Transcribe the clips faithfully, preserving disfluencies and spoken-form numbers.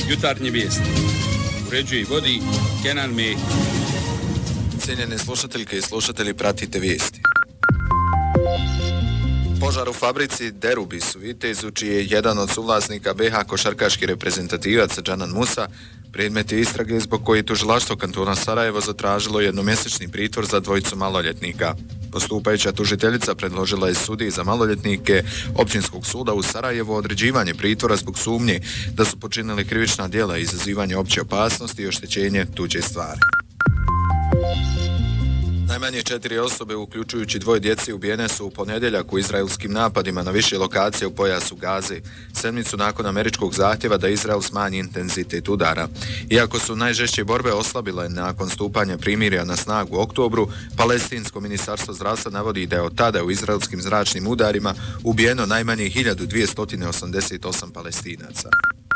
Jutarnje vijesti. Uređuje i vodi Kenan Mehić. Cijenjene slušateljke i slušatelji, pratite vijesti. Požar u fabrici Derubis u Vitezu, čiji je jedan od suvlasnika be ha košarkaški reprezentativac Džanan Musa, predmet je istrage zbog koji tužilaštvo kantona Sarajevo zatražilo jednomjesečni pritvor za dvojicu maloljetnika. Postupajuća tužiteljica predložila je sudiji za maloljetnike Općinskog suda u Sarajevu određivanje pritvora zbog sumnje da su počinili krivična djela i izazivanje opće opasnosti i oštećenje tuđe stvari. Najmanje četiri osobe, uključujući dvoje djece, ubijene su u ponedjeljak u izraelskim napadima na više lokacije u pojasu Gaze, sedmicu nakon američkog zahtjeva da Izrael smanji intenzitet udara. Iako su najžešće borbe oslabile nakon stupanja primirja na snagu u oktobru, Palestinsko ministarstvo zdravstva navodi da je od tada u izraelskim zračnim udarima ubijeno najmanje hiljadu dvjesto osamdeset osam Palestinaca.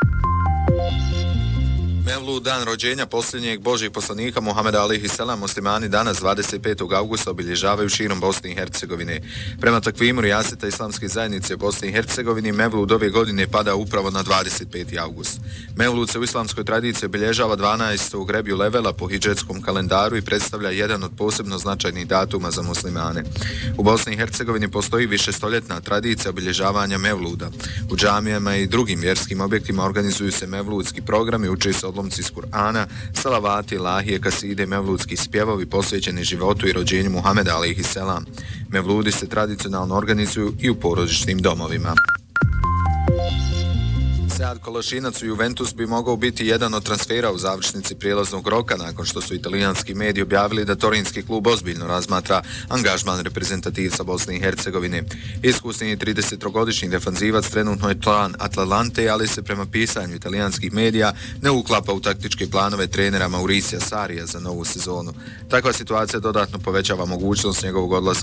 Mevlud, dan rođenja posljednjeg Božjeg poslanika Muhameda alejhi selam, muslimani danas dvadeset petog augusta obilježavaju širom Bosne i Hercegovine. Prema takvimu rijaseta islamske zajednice u Bosni i Hercegovini, Mevlud ove godine pada upravo na dvadeset peti august. Mevlud se u islamskoj tradiciji obilježava dvanaestog Rebju Levela po hidžetskom kalendaru i predstavlja jedan od posebno značajnih datuma za muslimane. U Bosni i Hercegovini postoji višestoljetna tradicija obilježavanja Mevluda. U džamijama i drugim vjerskim objektima organizuju se mevludski programi, uče se odlomci iz Kur'ana, salavati, lahije, kaside, mevludski spjevovi posvećeni životu i rođenju Muhameda alejhi selam. Mevludi se tradicionalno organizuju i u porodičnim domovima. Sead Kološinac u Juventus bi mogao biti jedan od transfera u završnici prijelaznog roka nakon što su italijanski mediji objavili da torinski klub ozbiljno razmatra angažman reprezentativca Bosne i Hercegovine. Iskusni tridesetogodišnji defanzivac trenutno je član Atalante, ali se prema pisanju italijanskih medija ne uklapa u taktičke planove trenera Mauricija Sarrija za novu sezonu. Takva situacija dodatno povećava mogućnost njegovog odlaska